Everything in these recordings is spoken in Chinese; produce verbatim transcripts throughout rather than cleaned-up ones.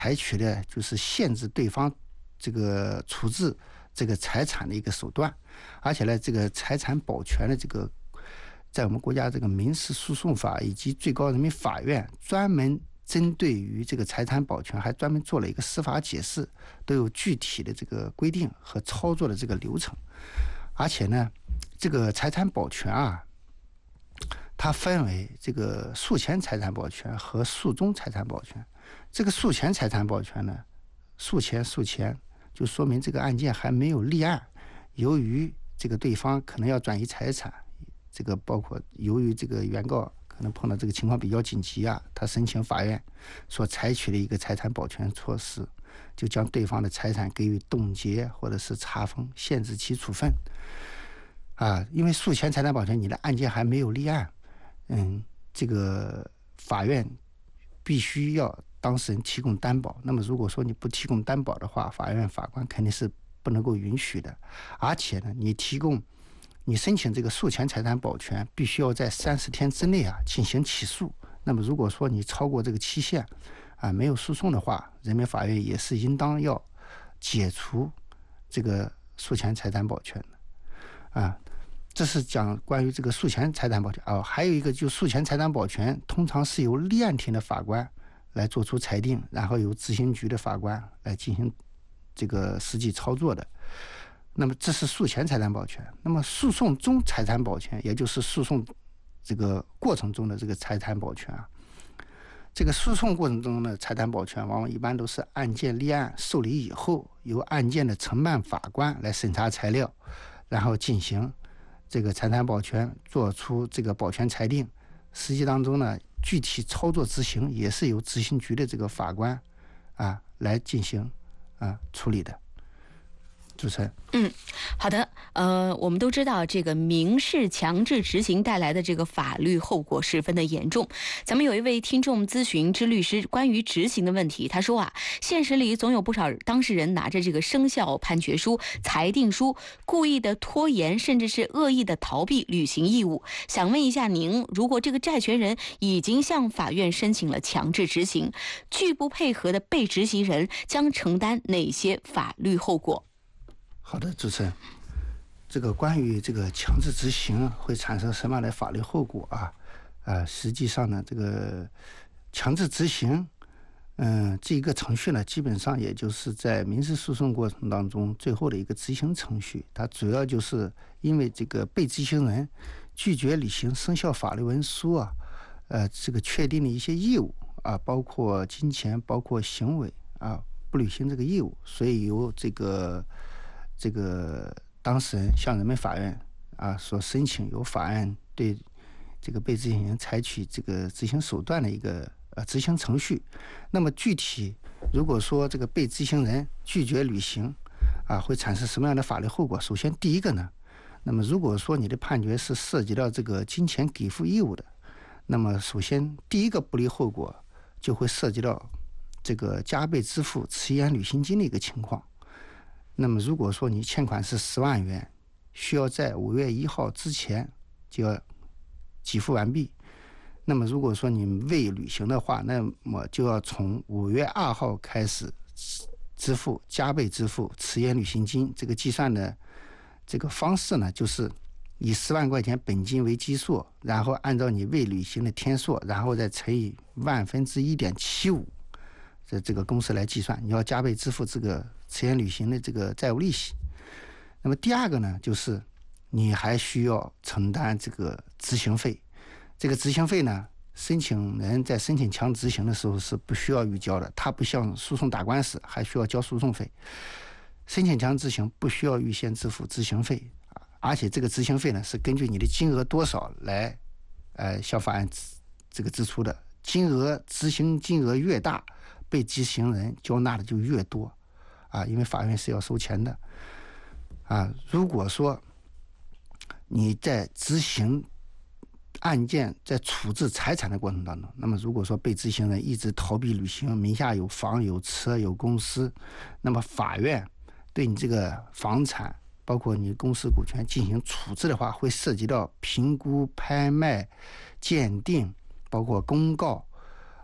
采取的就是限制对方这个处置这个财产的一个手段，而且呢，这个财产保全的这个，在我们国家这个民事诉讼法以及最高人民法院专门针对于这个财产保全，还专门做了一个司法解释，都有具体的这个规定和操作的这个流程。而且呢，这个财产保全啊，它分为这个诉前财产保全和诉中财产保全。这个诉前财产保全呢，诉前诉前就说明这个案件还没有立案，由于这个对方可能要转移财产，这个包括由于这个原告可能碰到这个情况比较紧急啊，他申请法院所采取的一个财产保全措施，就将对方的财产给予冻结或者是查封，限制其处分。啊，因为诉前财产保全，你的案件还没有立案，嗯，这个法院必须要当事人提供担保。那么如果说你不提供担保的话，法院法官肯定是不能够允许的。而且呢，你提供你申请这个诉前财产保全，必须要在三十天之内啊进行起诉。那么如果说你超过这个期限啊没有诉讼的话，人民法院也是应当要解除这个诉前财产保全的啊。这是讲关于这个诉前财产保全啊，还有一个就诉前财产保全，通常是由立案庭的法官来做出裁定，然后由执行局的法官来进行这个实际操作的。那么这是诉前财产保全。那么诉讼中财产保全，也就是诉讼这个过程中的这个财产保全啊。这个诉讼过程中的财产保全，往往一般都是案件立案受理以后，由案件的承办法官来审查材料，然后进行这个财产保全，做出这个保全裁定。实际当中呢，具体操作执行也是由执行局的这个法官啊来进行啊处理的。主持人， 嗯，好的，呃，我们都知道这个民事强制执行带来的这个法律后果十分的严重。咱们有一位听众咨询支律师关于执行的问题，他说啊，现实里总有不少当事人拿着这个生效判决书、裁定书，故意的拖延，甚至是恶意的逃避履行义务。想问一下您，如果这个债权人已经向法院申请了强制执行，拒不配合的被执行人将承担哪些法律后果？ 好的，主持人，这个关于这个强制执行会产生什么样的法律后果啊？呃，实际上呢，这个强制执行，嗯、呃，这一个程序呢，基本上也就是在民事诉讼过程当中最后的一个执行程序。它主要就是因为这个被执行人拒绝履行生效法律文书啊，呃，这个确定的一些义务啊，包括金钱，包括行为啊，不履行这个义务，所以由这个。这个当事人向人民法院啊所申请，由法院对这个被执行人采取这个执行手段的一个呃执行程序。那么具体如果说这个被执行人拒绝履行啊，会产生什么样的法律后果？首先第一个呢，那么如果说你的判决是涉及到这个金钱给付义务的，那么首先第一个不利后果就会涉及到这个加倍支付迟延履行金的一个情况。那么如果说你欠款是十万元，需要在五月一号之前就要给付完毕。那么如果说你未履行的话，那么就要从五月二号开始支付加倍支付迟延履行金。这个计算的这个方式呢，就是以十万块钱本金为基数，然后按照你未履行的天数，然后再乘以万分之一点七五。这这个公式来计算，你要加倍支付这个迟延履行的这个债务利息。那么第二个呢，就是你还需要承担这个执行费。这个执行费呢，申请人在申请强执行的时候是不需要预交的，他不像诉讼打官司还需要交诉讼费。申请强执行不需要预先支付执行费，而且这个执行费呢是根据你的金额多少来呃向法院这个支出的。金额执行金额越大，被执行人交纳的就越多啊，因为法院是要收钱的啊。如果说你在执行案件在处置财产的过程当中，那么如果说被执行人一直逃避履行，名下有房有车有公司，那么法院对你这个房产包括你公司股权进行处置的话，会涉及到评估、拍卖、鉴定，包括公告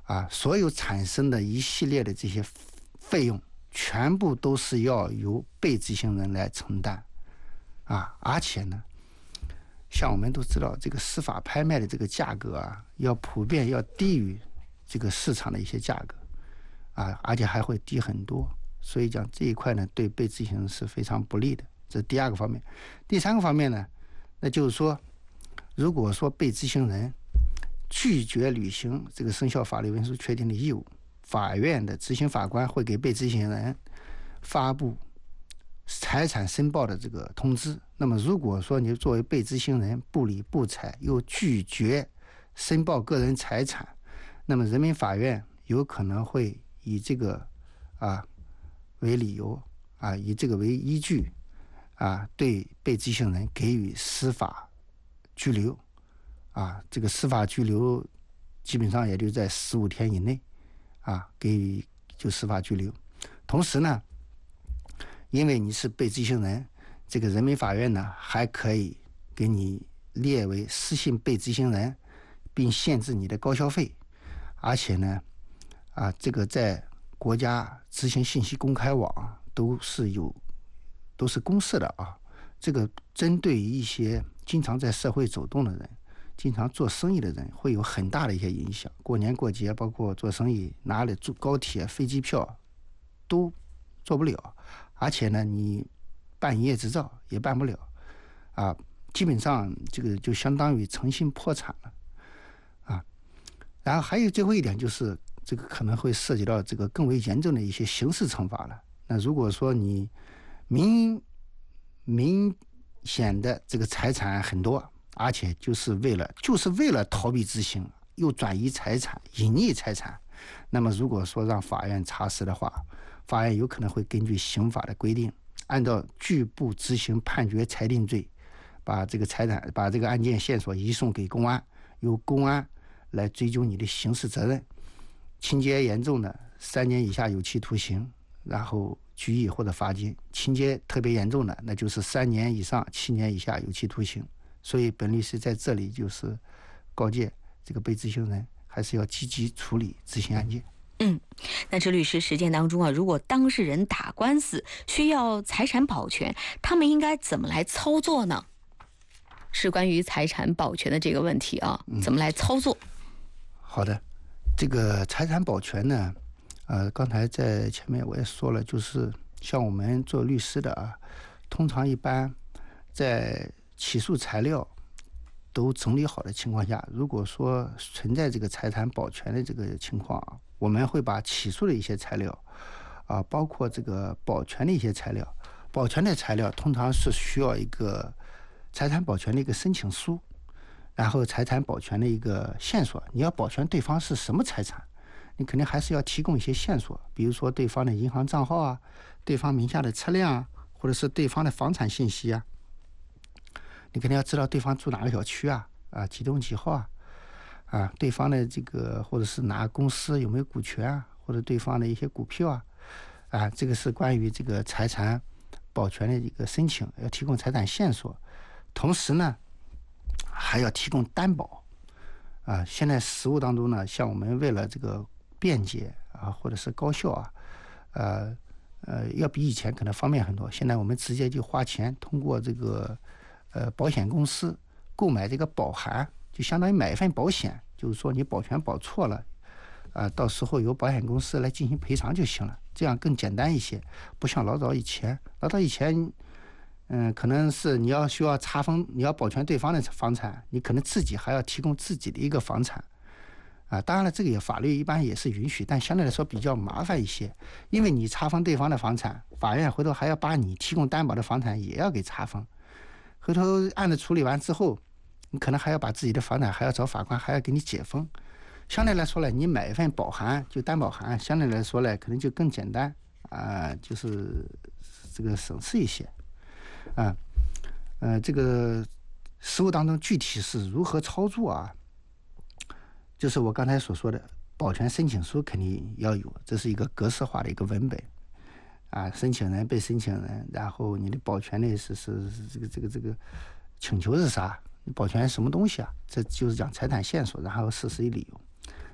啊，所有产生的一系列的这些费用，全部都是要由被执行人来承担啊，而且呢，像我们都知道，这个司法拍卖的这个价格啊，要普遍要低于这个市场的一些价格啊，而且还会低很多。所以讲这一块呢，对被执行人是非常不利的。这是第二个方面。第三个方面呢，那就是说，如果说被执行人拒绝履行这个生效法律文书确定的义务，法院的执行法官会给被执行人发布财产申报的这个通知。那么如果说你作为被执行人不理不睬，又拒绝申报个人财产，那么人民法院有可能会以这个啊为理由啊，以这个为依据啊，对被执行人给予司法拘留啊，这个司法拘留基本上也就在十五天以内啊，给予就司法拘留。同时呢，因为你是被执行人，这个人民法院呢还可以给你列为失信被执行人，并限制你的高消费，而且呢，啊，这个在国家执行信息公开网都是有都是公示的啊。这个针对于一些经常在社会走动的人，经常做生意的人，会有很大的一些影响。过年过节，包括做生意，拿了坐高铁、飞机票都做不了，而且呢，你办营业执照也办不了啊，基本上这个就相当于诚信破产了啊。然后还有最后一点就是，这个可能会涉及到这个更为严重的一些刑事惩罚了。那如果说你明明显的这个财产很多，而且就是为了就是为了逃避执行，又转移财产、隐匿财产，那么如果说让法院查实的话，法院有可能会根据刑法的规定，按照拒不执行判决裁定罪，把这个财产、把这个案件线索移送给公安，由公安来追究你的刑事责任。情节严重的，三年以下有期徒刑，然后拘役或者罚金；情节特别严重的，那就是三年以上七年以下有期徒刑。所以本律师在这里就是告诫这个被执行人，还是要积极处理执行案件。 嗯，那这律师实践当中啊，如果当事人打官司需要财产保全，他们应该怎么来操作呢？是关于财产保全的这个问题啊，怎么来操作？ 嗯、好的，这个财产保全呢，呃，刚才在前面我也说了，就是像我们做律师的啊，通常一般在起诉材料都整理好的情况下，如果说存在这个财产保全的这个情况啊，我们会把起诉的一些材料啊，包括这个保全的一些材料，保全的材料通常是需要一个财产保全的一个申请书，然后财产保全的一个线索。你要保全对方是什么财产，你肯定还是要提供一些线索，比如说对方的银行账号啊，对方名下的车辆啊，或者是对方的房产信息啊。你肯定要知道对方住哪个小区啊，啊几栋几号啊，啊对方的这个或者是哪个公司有没有股权啊，或者对方的一些股票啊，啊这个是关于这个财产保全的一个申请，要提供财产线索，同时呢还要提供担保啊。现在实务当中呢，像我们为了这个便捷啊或者是高效啊，呃呃要比以前可能方便很多。现在我们直接就花钱通过这个。呃，保险公司购买这个保函，就相当于买一份保险，就是说你保全保错了，啊、呃，到时候由保险公司来进行赔偿就行了，这样更简单一些，不像老早以前，老早以前，嗯、呃，可能是你要需要查封，你要保全对方的房产，你可能自己还要提供自己的一个房产，啊，当然了，这个也法律一般也是允许，但相对来说比较麻烦一些，因为你查封对方的房产，法院回头还要把你提供担保的房产也要给查封。回头案子处理完之后，你可能还要把自己的房产还要找法官还要给你解封。相对来说呢，你买一份保函就担保函，相对来说呢可能就更简单啊、呃，就是这个省事一些啊。呃，这个实务当中具体是如何操作啊？就是我刚才所说的，保全申请书肯定要有，这是一个格式化的一个文本。啊，申请人、被申请人，然后你的保全的是是是这个这个这个请求是啥？你保全什么东西啊？这就是讲财产线索，然后事实与理由。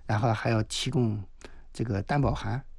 然后还要提供这个担保函，